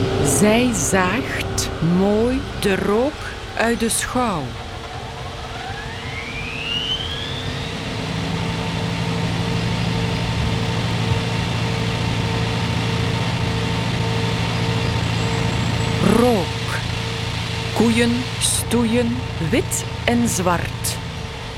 Zij zaagt mooi de rook uit de schouw. Rook. Koeien stoeien wit en zwart.